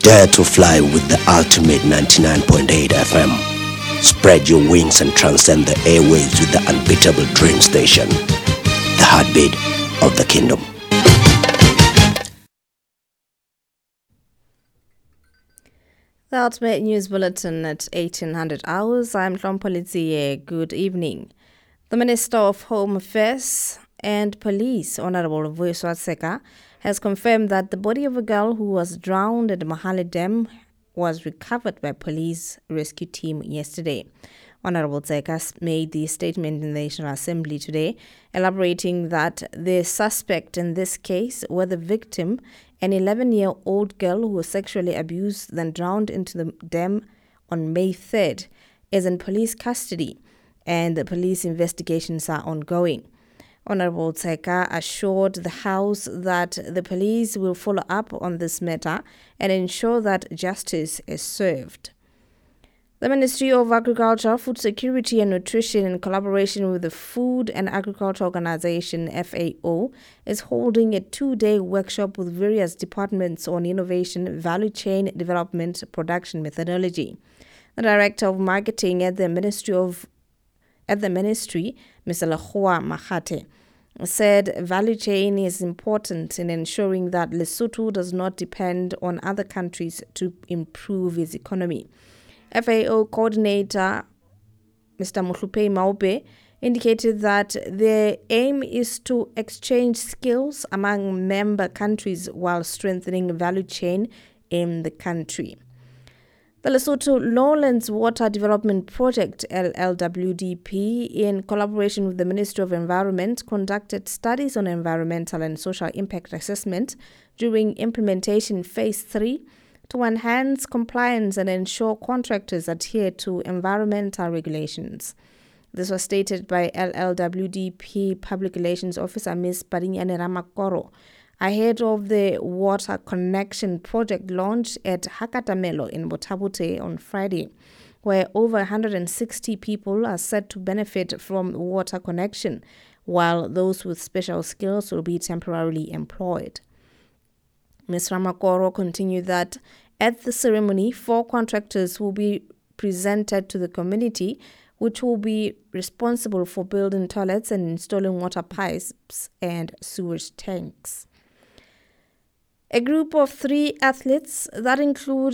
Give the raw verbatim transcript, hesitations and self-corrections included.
Dare to fly with the ultimate ninety-nine point eight F M. Spread your wings and transcend the airwaves with the unbeatable Dream Station, the heartbeat of the kingdom. The Ultimate News Bulletin at eighteen hundred hours. I'm Tlompolitsie. Good evening. The Minister of Home Affairs and Police, Honorable Vuyiswa Seka, has confirmed that the body of a girl who was drowned at the Mahale Dam was recovered by police rescue team yesterday. Honorable Seka made the statement in the National Assembly today, elaborating that the suspect in this case were the victim, an eleven-year-old girl who was sexually abused then drowned into the dam on May third, is in police custody and the police investigations are ongoing. Honorable Tseka assured the House that the police will follow up on this matter and ensure that justice is served. The Ministry of Agriculture, Food Security and Nutrition, in collaboration with the Food and Agriculture Organization, F A O, is holding a two-day workshop with various departments on innovation, value chain development, production methodology. The Director of Marketing at the Ministry of at the Ministry, Mister Lekgoa Makgathe, said value chain is important in ensuring that Lesotho does not depend on other countries to improve its economy. F A O coordinator Mister Mohlupei Maupe indicated that the aim is to exchange skills among member countries while strengthening value chain in the country. The Lesotho Lowlands Water Development Project, L L W D P, in collaboration with the Ministry of Environment, conducted studies on environmental and social impact assessment during implementation phase three to enhance compliance and ensure contractors adhere to environmental regulations. This was stated by L L W D P Public Relations Officer Miz Padinyane Ramakoro ahead of the Water Connection project launch at Hakatamelo in Botabute on Friday, where over one hundred sixty people are set to benefit from water connection, while those with special skills will be temporarily employed. Miz Ramakoro continued that at the ceremony, four contractors will be presented to the community, which will be responsible for building toilets and installing water pipes and sewage tanks. A group of three athletes that include